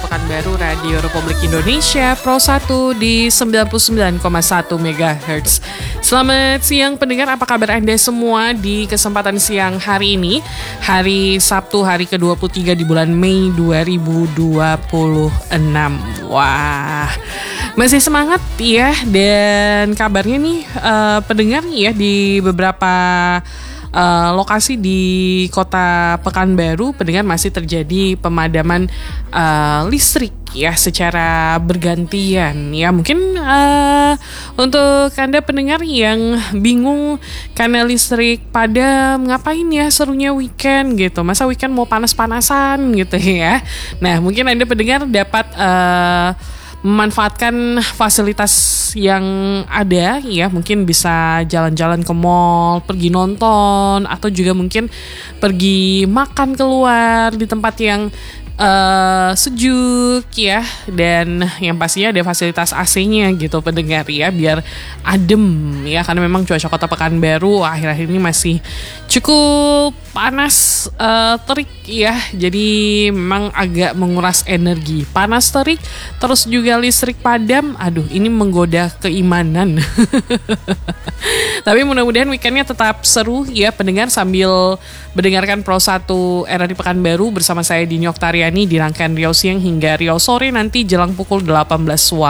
Pekanbaru Radio Republik Indonesia Pro 1 di 99,1 MHz. Selamat siang pendengar, apa kabar Anda semua di kesempatan siang hari ini? Hari Sabtu, hari ke-23 di bulan Mei 2026. Wah, masih semangat ya. Dan kabarnya nih pendengar ya di beberapa lokasi di kota Pekanbaru, pendengar masih terjadi pemadaman listrik ya secara bergantian ya. Mungkin untuk Anda pendengar yang bingung karena listrik padam, ngapain ya serunya weekend gitu, masa weekend mau panas-panasan gitu ya. Nah mungkin Anda pendengar dapat memanfaatkan fasilitas yang ada ya, mungkin bisa jalan-jalan ke mall, pergi nonton, atau juga mungkin pergi makan keluar di tempat yang sejuk ya, dan yang pastinya ada fasilitas AC-nya gitu pendengar ya, biar adem ya, karena memang cuaca kota Pekanbaru akhir-akhir ini masih cukup panas terik ya, jadi memang agak menguras energi, panas terik terus juga listrik padam, aduh ini menggoda keimanan. Tapi mudah-mudahan weekendnya tetap seru ya pendengar, sambil mendengarkan Pro 1 RRI Pekanbaru bersama saya Dini Oktariani di rangkaian Riau Siang hingga Riau Sore nanti jelang pukul 18 waktu